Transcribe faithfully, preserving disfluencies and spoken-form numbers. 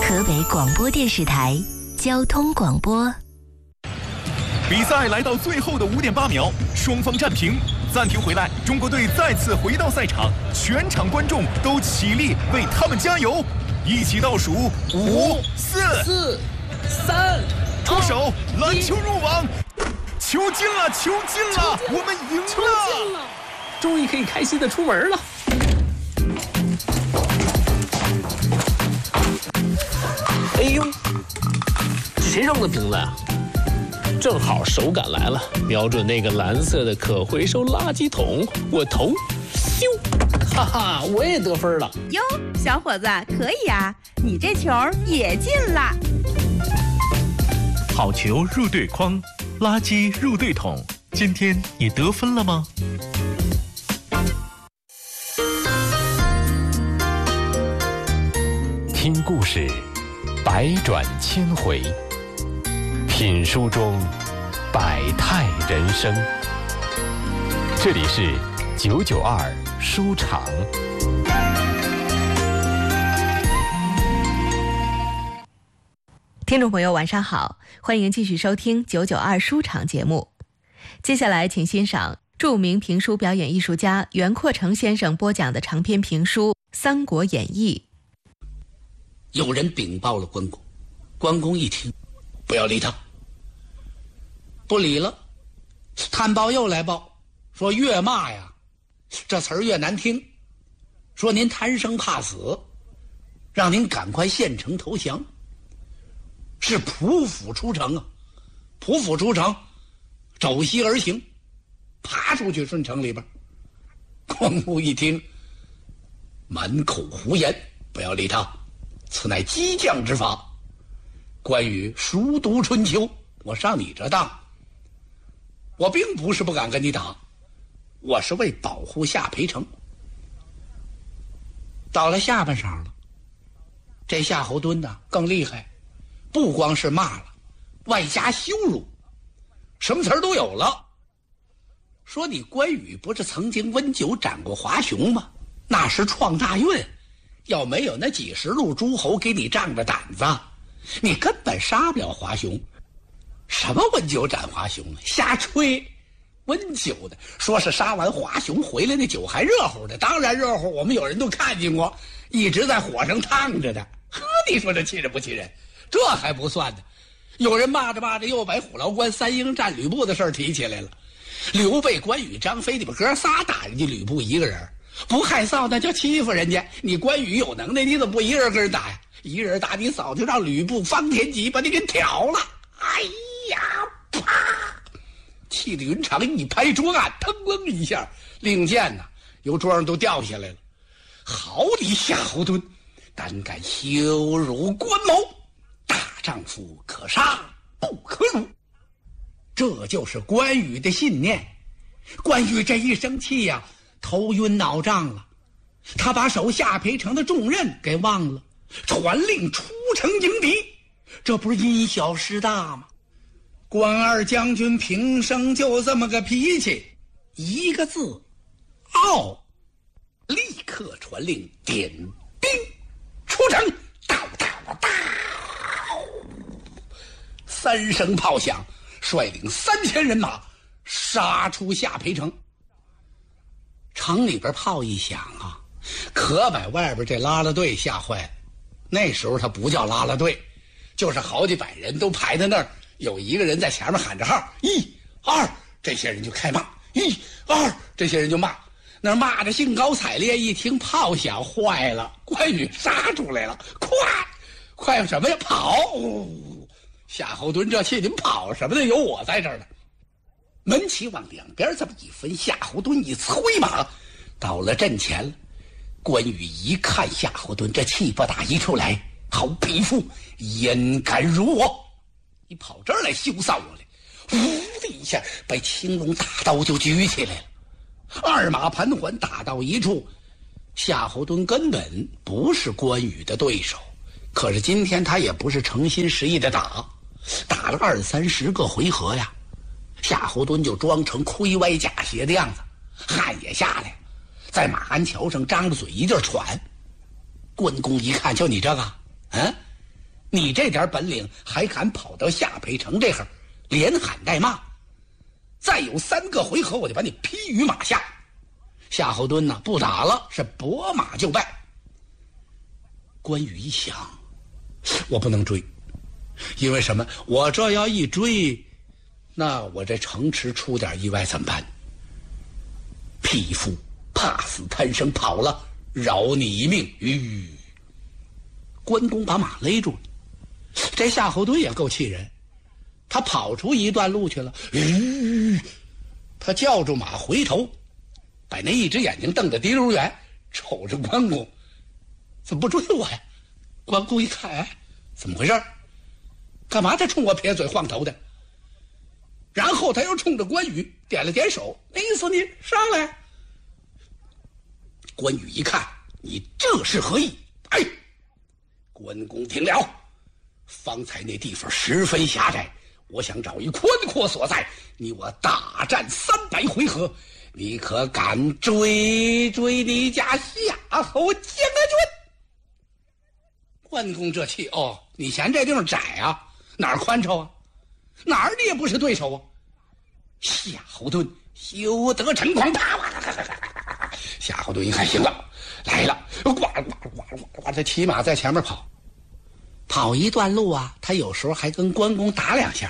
河北广播电视台交通广播。 比赛来到最后的五点八秒，双方战平，暂停回来，中国队再次回到赛场，全场观众都起立为他们加油，一起倒数五、四、 四、三， 出手，篮球入网，球进了，球进了，我们赢了， 球进了，终于可以开心的出门了。哎呦，这谁扔的瓶子啊？正好手感来了，瞄准那个蓝色的可回收垃圾桶，我投，咻，哈哈，我也得分了。 哟，小伙子，可以啊，你这球也进了。 好球入对筐，垃圾入对桶，今天你得分了吗？ 听故事，百转千回。品书中百态人生，这里是九九二书场。 听众朋友晚上好，欢迎继续收听九九二书场节目。接下来请欣赏著名评书表演艺术家袁阔成先生播讲的长篇评书《三国演义》。 有人禀报了关公，关公一听，不要理他，不理了。探报又来报，说越骂呀，这词儿越难听，说您贪生怕死，让您赶快献城投降。是仆府出城啊，仆府出城，肘膝而行，爬出去顺城里边。关公一听，满口胡言，不要理他，此乃激将之法。关羽熟读春秋，我上你这当，我并不是不敢跟你打，我是为保护下邳城。到了下半晌了，这夏侯惇呢更厉害，不光是骂了，外加羞辱，什么词儿都有了。说你关羽不是曾经温酒斩过华雄吗？那时创大运，要没有那几十路诸侯给你仗着胆子，你根本杀不了华雄。什么温酒斩华雄啊，瞎吹。温酒的说是杀完华雄回来，那酒还热乎的，当然热乎，我们有人都看见过，一直在火上烫着的。呵，你说这气人不气人？这还不算呢，有人骂着骂着又把虎牢关三英战吕布的事儿提起来了。刘备、关羽、张飞，你们哥仨打人家吕布一个人，不害臊那叫欺负人家。你关羽有能耐，你怎么不一人跟人打呀？一人打你早就让吕布方天戟把你给挑了。哎呀，啪！气得云长一拍桌案，腾楞一下，令箭呐由桌上都掉下来了。好你夏侯惇，胆敢羞辱关某！大丈夫可杀不可辱，这就是关羽的信念。关羽这一生气呀、啊，头晕脑胀了，他把守下邳城的重任给忘了，传令出城迎敌，这不是因小失大吗？关二将军平生就这么个脾气，一个字傲，立刻传令点兵出城，到到到，三声炮响，率领三千人马杀出下邳城。城里边炮一响啊，可把外边这拉拉队吓坏了。那时候他不叫拉拉队，就是好几百人都排在那儿，有一个人在前面喊着号，一二，这些人就开骂，一二，这些人就骂，那骂着兴高采烈，一听炮响，坏了，关羽杀出来了，快快什么呀，跑！夏侯惇这气，你们跑什么的，有我在这儿呢。门旗往两边这么一分，夏侯惇一催马到了阵前了。关羽一看夏侯惇这气不打一处来，好匹夫，焉敢辱我？你跑这儿来羞臊我来！呼的一下，把青龙大刀就举起来了。二马盘桓打到一处，夏侯惇根本不是关羽的对手，可是今天他也不是诚心实意的打，打了二三十个回合呀，夏侯惇就装成盔歪甲斜的样子，汗也下来，在马鞍桥上张着嘴一劲儿喘。关公一看，就你这个，嗯， 你这点本领还敢跑到夏培城这会儿连喊带骂，再有三个回合我就把你劈于马下。夏侯惇呢不打了，是拨马就败。关羽一想，我不能追，因为什么？我这要一追，那我这城池出点意外怎么办？匹夫怕死贪生跑了，饶你一命。吁，关公把马勒住了。这夏侯惇也够气人，他跑出一段路去了。吁，他叫住马回头，把那一只眼睛瞪得滴溜圆，瞅着关公，怎么不追我呀？关公一看，哎，怎么回事？干嘛他冲我撇嘴晃头的？然后他又冲着关羽点了点手，那意思你上来。关羽一看，你这是何意？哎，关公听了，方才那地方十分狭窄，我想找一宽阔所在，你我大战三百回合，你可敢追追你家夏侯将军？关公这气，哦，你嫌这地方窄啊？哪儿宽敞啊？哪儿你也不是对手啊！夏侯惇休得逞狂，啪啪啪啪啪！夏侯惇一看，行了，来了，呱呱呱呱呱，这骑马在前面跑，跑一段路啊，他有时候还跟关公打两下。